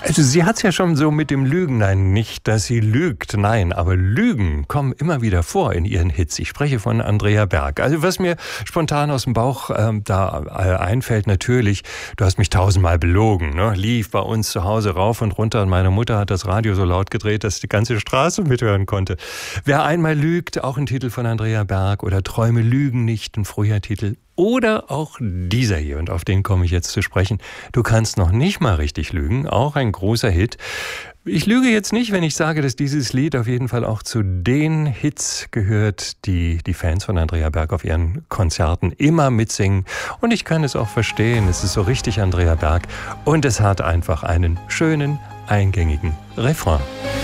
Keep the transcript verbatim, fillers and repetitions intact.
Also sie hat's ja schon so mit dem Lügen, nein, nicht, dass sie lügt, nein, aber Lügen kommen immer wieder vor in ihren Hits. Ich spreche von Andrea Berg. Also was mir spontan aus dem Bauch ähm, da äh, einfällt, natürlich, du hast mich tausendmal belogen, ne? Lief bei uns zu Hause rauf und runter und meine Mutter hat das Radio so laut gedreht, dass die ganze Straße mithören konnte. Wer einmal lügt, auch ein Titel von Andrea Berg, oder Träume lügen nicht, ein früher Titel. Oder auch dieser hier, und auf den komme ich jetzt zu sprechen. Du kannst noch nicht mal richtig lügen, auch ein großer Hit. Ich lüge jetzt nicht, wenn ich sage, dass dieses Lied auf jeden Fall auch zu den Hits gehört, die die Fans von Andrea Berg auf ihren Konzerten immer mitsingen. Und ich kann es auch verstehen, es ist so richtig Andrea Berg und es hat einfach einen schönen, eingängigen Refrain.